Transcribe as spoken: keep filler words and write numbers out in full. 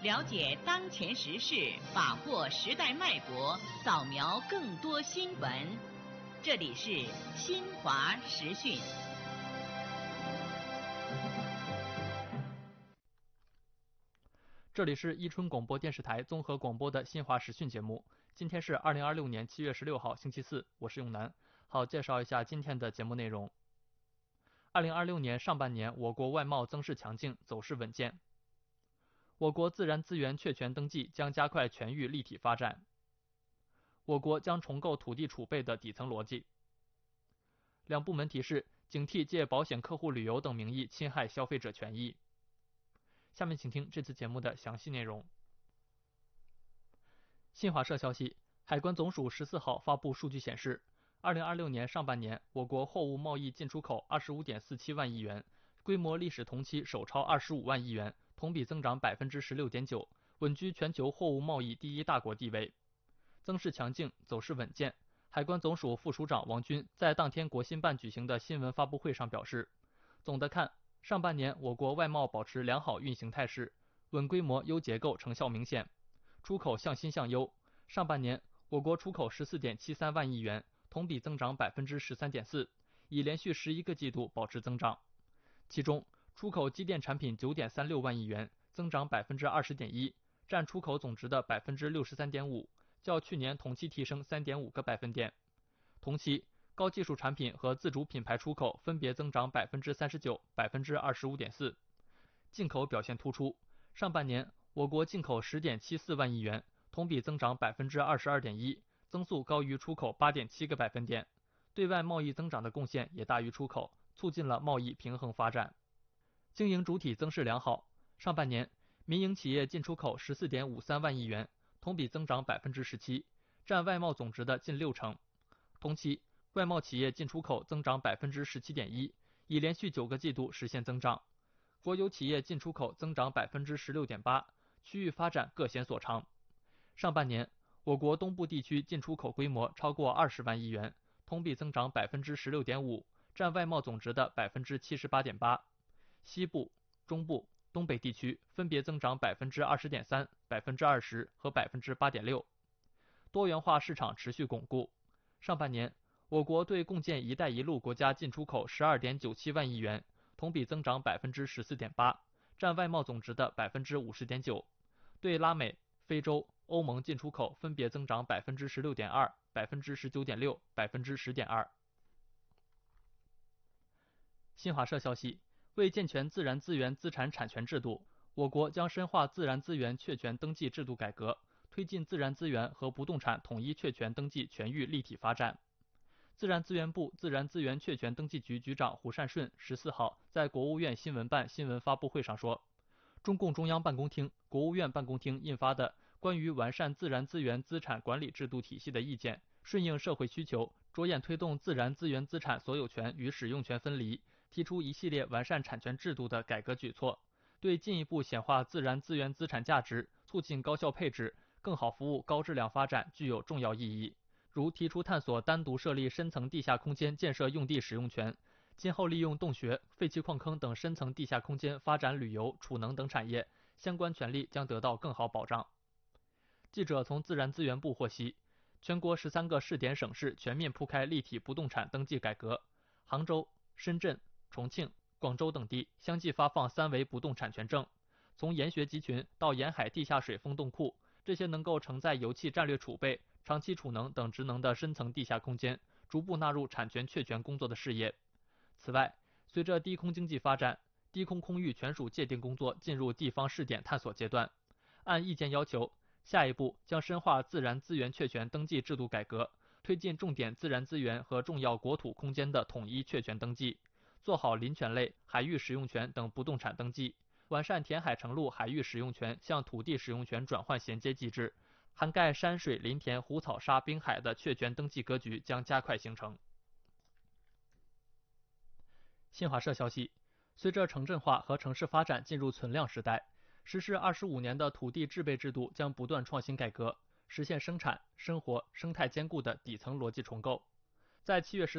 了解当前时事，把握时代脉搏，扫描更多新闻。这里是新华时讯。 这里是伊春广播电视台综合广播的新华时讯节目。今天是二零二六年七月十六号，星期四，我是永南。好，介绍一下今天的节目内容。二零二六年上半年，我国外贸增势强劲，走势稳健。我国自然资源确权登记将加快全域立体发展。我国将重构土地储备的底层逻辑。两部门提示，警惕借保险客户旅游等名义侵害消费者权益。下面请听这次节目的详细内容。新华社消息，海关总署十四号发布数据显示，二零二六年上半年，我国货物贸易进出口二十五点四七万亿元，规模历史同期首超二十五万亿元，同比增长百分之十六点九，稳居全球货物贸易第一大国地位，增势强劲，走势稳健。海关总署副署长王军在当天国新办举行的新闻发布会上表示，总的看，上半年我国外贸保持良好运行态势，稳规模、优结构成效明显，出口向新向优。上半年我国出口十四点七三万亿元，同比增长百分之十三点四，已连续十一个季度保持增长。其中，出口机电产品九点三六万亿元，增长百分之二十点一，占出口总值的百分之六十三点五，较去年同期提升三点五个百分点。同期，高技术产品和自主品牌出口分别增长百分之三十九、百分之二十五点四。进口表现突出，上半年我国进口十点七四万亿元，同比增长百分之二十二点一，增速高于出口八点七个百分点。对外贸易增长的贡献也大于出口，促进了贸易平衡发展。经营主体增势良好，上半年民营企业进出口十四点五三万亿元，同比增长百分之十七，占外贸总值的近六成。同期，外贸企业进出口增长百分之十七点一，已连续九个季度实现增长。国有企业进出口增长百分之十六点八，区域发展各显所长。上半年，我国东部地区进出口规模超过二十万亿元，同比增长百分之十六点五，占外贸总值的百分之七十八点八。西部、中部、东北地区分别增长百分之二十点三、百分之二十和百分之八点六。多元化市场持续巩固。上半年，我国对共建“一带一路”国家进出口十二点九七万亿元，同比增长百分之十四点八，占外贸总值的百分之五十点九。对拉美、非洲、欧盟进出口分别增长百分之十六点二、百分之十九点六、百分之十点二。新华社消息，为健全自然资源资产产权制度，我国将深化自然资源确权登记制度改革，推进自然资源和不动产统一确权登记全域立体发展。自然资源部自然资源确权登记局局长胡善顺十四号在国务院新闻办新闻发布会上说，中共中央办公厅、国务院办公厅印发的关于完善自然资源资产管理制度体系的意见，顺应社会需求，着眼推动自然资源资产所有权与使用权分离，提出一系列完善产权制度的改革举措，对进一步显化自然资源资产价值、促进高效配置、更好服务高质量发展具有重要意义。如提出探索单独设立深层地下空间建设用地使用权，今后利用洞穴、废弃矿坑等深层地下空间发展旅游、储能等产业，相关权利将得到更好保障。记者从自然资源部获悉，全国十三个试点省市全面铺开立体不动产登记改革，杭州、深圳、重庆、广州等地相继发放三维不动产权证。从盐穴集群到沿海地下水风洞库，这些能够承载油气战略储备、长期储能等职能的深层地下空间，逐步纳入产权确权工作的视野。此外，随着低空经济发展，低空空域权属界定工作进入地方试点探索阶段。按意见要求，下一步将深化自然资源确权登记制度改革，推进重点自然资源和重要国土空间的统一确权登记，做好林权类、海域使用权等不动产登记，完善填海承陆海域使用权向土地使用权转换衔接机制，涵盖山水林田湖草沙滨海的确权登记格局将加快形成。新华社消息，随着城镇化和城市发展进入存量时代，实施二十五年的土地制备制度将不断创新改革，实现生产、生活、生态兼顾的底层逻辑重构。在七月十